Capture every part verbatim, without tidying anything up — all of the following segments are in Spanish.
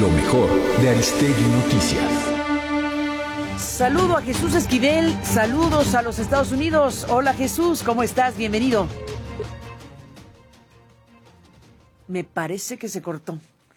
Lo mejor de Aristegui Noticias. Saludo a Jesús Esquivel, saludos a los Estados Unidos. Hola Jesús, ¿cómo estás? Bienvenido. Me parece que se cortó.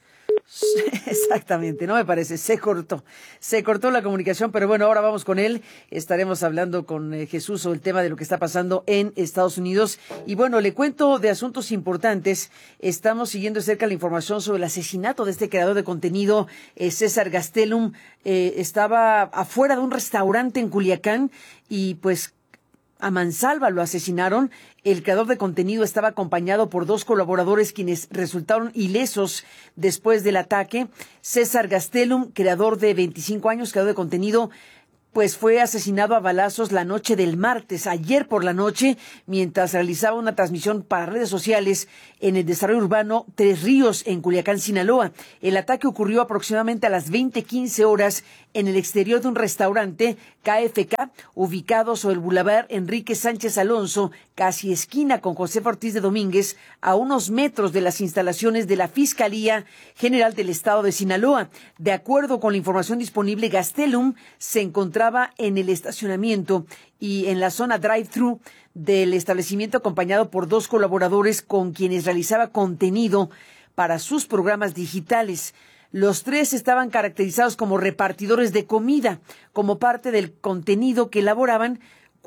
Exactamente, no me parece, se cortó, se cortó la comunicación, pero bueno, ahora vamos con él, estaremos hablando con eh, Jesús sobre el tema de lo que está pasando en Estados Unidos, y bueno, le cuento de asuntos importantes. Estamos siguiendo de cerca la información sobre el asesinato de este creador de contenido, eh, César Gastelum. Eh, estaba afuera de un restaurante en Culiacán y pues a mansalva lo asesinaron. El creador de contenido estaba acompañado por dos colaboradores quienes resultaron ilesos después del ataque. César Gastelum, creador de veinticinco años, creador de contenido, pues fue asesinado a balazos la noche del martes, ayer por la noche, mientras realizaba una transmisión para redes sociales en el desarrollo urbano Tres Ríos, en Culiacán, Sinaloa. El ataque ocurrió aproximadamente a las veinte quince horas en el exterior de un restaurante K F K, ubicado sobre el Boulevard Enrique Sánchez Alonso, casi esquina con Josefa Ortiz de Domínguez, a unos metros de las instalaciones de la Fiscalía General del Estado de Sinaloa. De acuerdo con la información disponible, Gastelum se encontraba en el estacionamiento y en la zona drive-thru del establecimiento, acompañado por dos colaboradores con quienes realizaba contenido para sus programas digitales. Los tres estaban caracterizados como repartidores de comida, como parte del contenido que elaboraban,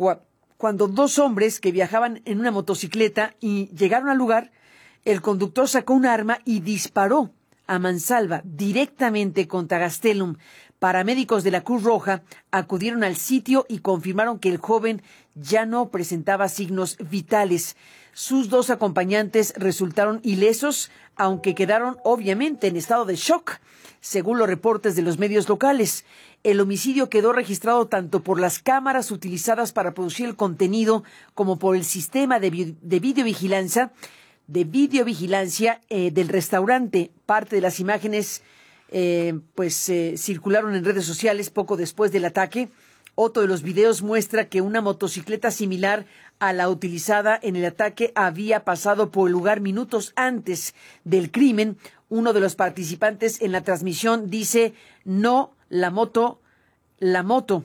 cuando dos hombres que viajaban en una motocicleta y llegaron al lugar, el conductor sacó un arma y disparó a mansalva directamente contra Gastelum. Paramédicos de la Cruz Roja acudieron al sitio y confirmaron que el joven ya no presentaba signos vitales. Sus dos acompañantes resultaron ilesos, aunque quedaron obviamente en estado de shock, según los reportes de los medios locales. El homicidio quedó registrado tanto por las cámaras utilizadas para producir el contenido como por el sistema de, vi- de videovigilancia, de videovigilancia eh, del restaurante. Parte de las imágenes Eh, pues eh, circularon en redes sociales poco después del ataque. Otro de los videos muestra que una motocicleta similar a la utilizada en el ataque había pasado por el lugar minutos antes del crimen. Uno de los participantes en la transmisión dice: no, la moto, la moto.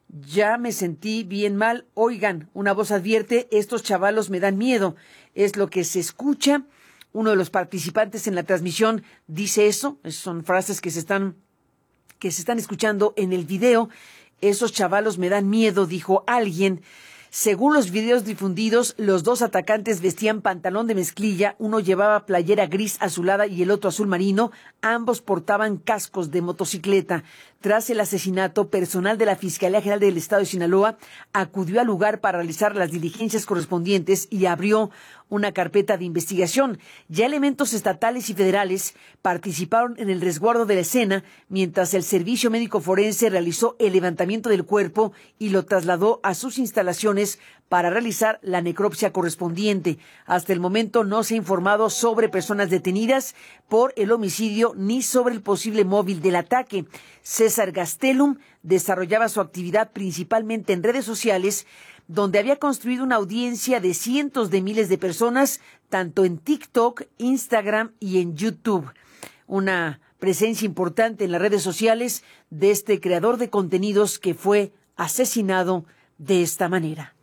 Ya me sentí bien mal. Oigan, una voz advierte: estos chavalos me dan miedo. Es lo que se escucha. Uno de los participantes en la transmisión dice eso. Son frases que se están, que se están escuchando en el video. Esos chavalos me dan miedo, dijo alguien. Según los videos difundidos, los dos atacantes vestían pantalón de mezclilla. Uno llevaba playera gris azulada y el otro azul marino. Ambos portaban cascos de motocicleta. Tras el asesinato, personal de la Fiscalía General del Estado de Sinaloa acudió al lugar para realizar las diligencias correspondientes y abrió una carpeta de investigación. Ya elementos estatales y federales participaron en el resguardo de la escena, mientras el Servicio Médico Forense realizó el levantamiento del cuerpo y lo trasladó a sus instalaciones para realizar la necropsia correspondiente. Hasta el momento no se ha informado sobre personas detenidas por el homicidio ni sobre el posible móvil del ataque. César Gastelum desarrollaba su actividad principalmente en redes sociales, donde había construido una audiencia de cientos de miles de personas, tanto en TikTok, Instagram y en YouTube. Una presencia importante en las redes sociales de este creador de contenidos que fue asesinado de esta manera.